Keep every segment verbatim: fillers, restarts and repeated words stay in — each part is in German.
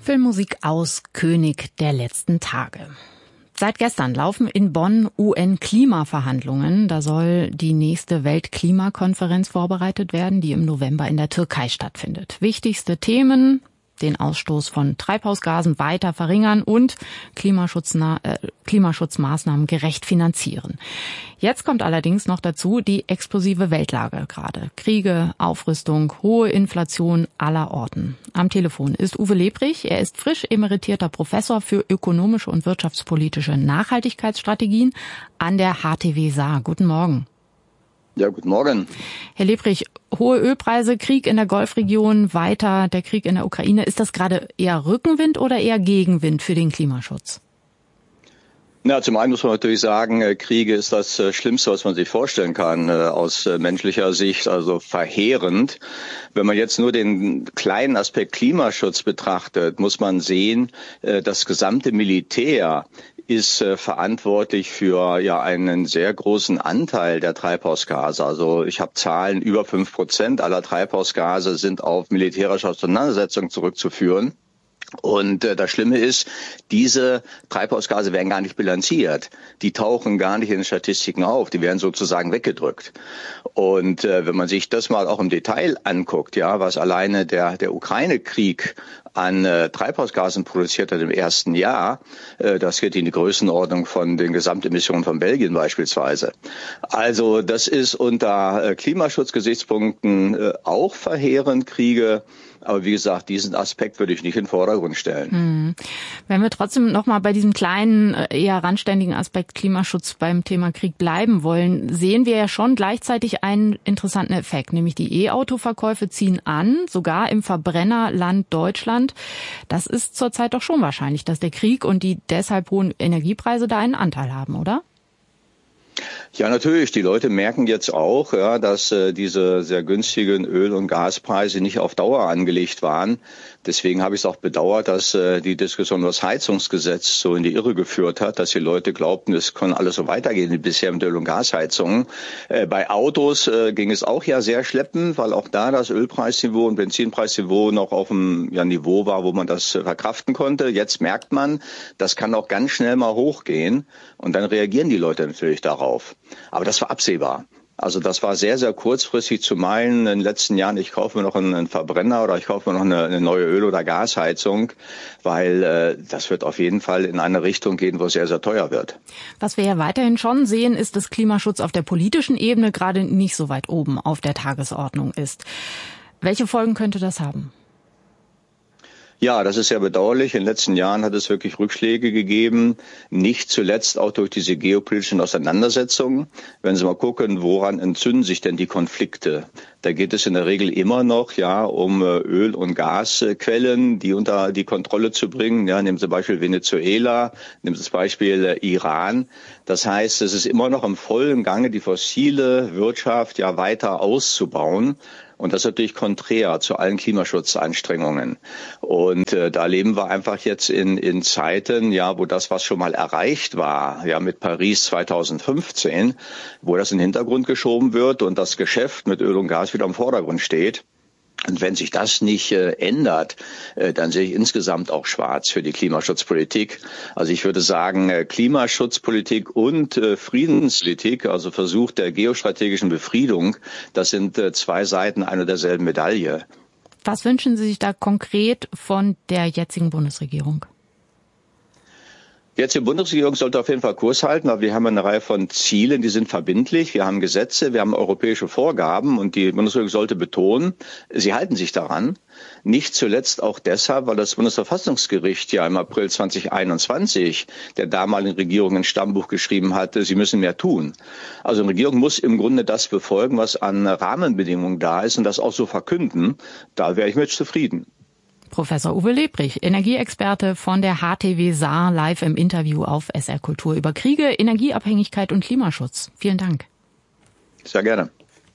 Filmmusik aus König der letzten Tage. Seit gestern laufen in Bonn U N-Klimaverhandlungen. Da soll die nächste Weltklimakonferenz vorbereitet werden, die im November in der Türkei stattfindet. Wichtigste Themen: den Ausstoß von Treibhausgasen weiter verringern und Klimaschutzna- äh, Klimaschutzmaßnahmen gerecht finanzieren. Jetzt kommt allerdings noch dazu die explosive Weltlage gerade. Kriege, Aufrüstung, hohe Inflation aller Orten. Am Telefon ist Uwe Lebrich. Er ist frisch emeritierter Professor für ökonomische und wirtschaftspolitische Nachhaltigkeitsstrategien an der H T W Saar. Guten Morgen. Ja, guten Morgen. Herr Lebrich, hohe Ölpreise, Krieg in der Golfregion, weiter der Krieg in der Ukraine. Ist das gerade eher Rückenwind oder eher Gegenwind für den Klimaschutz? Na, zum einen muss man natürlich sagen, Kriege ist das Schlimmste, was man sich vorstellen kann, aus menschlicher Sicht, also verheerend. Wenn man jetzt nur den kleinen Aspekt Klimaschutz betrachtet, muss man sehen, das gesamte Militär ist äh, verantwortlich für ja einen sehr großen Anteil der Treibhausgase. Also ich habe Zahlen, über fünf Prozent aller Treibhausgase sind auf militärische Auseinandersetzungen zurückzuführen. Und äh, das Schlimme ist, diese Treibhausgase werden gar nicht bilanziert. Die tauchen gar nicht in den Statistiken auf. Die werden sozusagen weggedrückt. Und äh, wenn man sich das mal auch im Detail anguckt, ja, was alleine der der Ukraine-Krieg an äh, Treibhausgasen produziert hat im ersten Jahr, äh, das geht in die Größenordnung von den Gesamtemissionen von Belgien beispielsweise. Also das ist unter äh, Klimaschutzgesichtspunkten äh, auch verheerend, Kriege. Aber wie gesagt, diesen Aspekt würde ich nicht in den Vordergrund stellen. Hm. Wenn wir trotzdem noch mal bei diesem kleinen, eher randständigen Aspekt Klimaschutz beim Thema Krieg bleiben wollen, sehen wir ja schon gleichzeitig einen interessanten Effekt, nämlich die E-Auto-Verkäufe ziehen an, sogar im Verbrennerland Deutschland. Das ist zurzeit doch schon wahrscheinlich, dass der Krieg und die deshalb hohen Energiepreise da einen Anteil haben, oder? Ja, natürlich. Die Leute merken jetzt auch, ja, dass äh, diese sehr günstigen Öl- und Gaspreise nicht auf Dauer angelegt waren. Deswegen habe ich es auch bedauert, dass äh, die Diskussion über das Heizungsgesetz so in die Irre geführt hat, dass die Leute glaubten, es kann alles so weitergehen wie bisher mit Öl- und Gasheizungen. Äh, bei Autos äh, ging es auch ja sehr schleppend, weil auch da das Ölpreisniveau und Benzinpreisniveau noch auf einem ja, Niveau war, wo man das äh, verkraften konnte. Jetzt merkt man, das kann auch ganz schnell mal hochgehen und dann reagieren die Leute natürlich darauf. Aber das war absehbar. Also das war sehr, sehr kurzfristig zu meinen in den letzten Jahren, ich kaufe mir noch einen Verbrenner oder ich kaufe mir noch eine, eine neue Öl- oder Gasheizung, weil äh, das wird auf jeden Fall in eine Richtung gehen, wo es sehr, sehr teuer wird. Was wir ja weiterhin schon sehen, ist, dass Klimaschutz auf der politischen Ebene gerade nicht so weit oben auf der Tagesordnung ist. Welche Folgen könnte das haben? Ja, das ist sehr bedauerlich. In den letzten Jahren hat es wirklich Rückschläge gegeben, nicht zuletzt auch durch diese geopolitischen Auseinandersetzungen. Wenn Sie mal gucken, woran entzünden sich denn die Konflikte? Da geht es in der Regel immer noch ja um Öl- und Gasquellen, die unter die Kontrolle zu bringen. Ja, nehmen Sie Beispiel Venezuela, nehmen Sie das Beispiel Iran. Das heißt, es ist immer noch im vollen Gange, die fossile Wirtschaft ja weiter auszubauen. Und das ist natürlich konträr zu allen Klimaschutzanstrengungen. Und äh, da leben wir einfach jetzt in in Zeiten, ja, wo das, was schon mal erreicht war, ja, mit Paris zweitausendfünfzehn, wo das in den Hintergrund geschoben wird und das Geschäft mit Öl und Gas wieder im Vordergrund steht. Und wenn sich das nicht äh, ändert, äh, dann sehe ich insgesamt auch schwarz für die Klimaschutzpolitik. Also ich würde sagen, äh, Klimaschutzpolitik und äh, Friedenspolitik, also Versuch der geostrategischen Befriedung, das sind äh, zwei Seiten einer derselben Medaille. Was wünschen Sie sich da konkret von der jetzigen Bundesregierung? Jetzt die Bundesregierung sollte auf jeden Fall Kurs halten, weil wir haben eine Reihe von Zielen, die sind verbindlich. Wir haben Gesetze, wir haben europäische Vorgaben und die Bundesregierung sollte betonen, sie halten sich daran. Nicht zuletzt auch deshalb, weil das Bundesverfassungsgericht ja im April zweitausendeinundzwanzig der damaligen Regierung ein Stammbuch geschrieben hatte, sie müssen mehr tun. Also eine Regierung muss im Grunde das befolgen, was an Rahmenbedingungen da ist und das auch so verkünden. Da wäre ich mit zufrieden. Professor Uwe Lebrich, Energieexperte von der H T W Saar, live im Interview auf S R Kultur über Kriege, Energieabhängigkeit und Klimaschutz. Vielen Dank. Sehr gerne.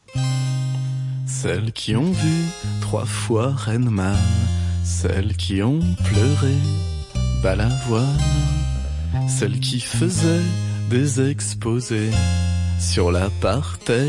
Celles qui ont vu trois fois Reine-Manne, celles qui ont pleuré Balavoine, celles qui faisaient des exposés sur l'apartheid.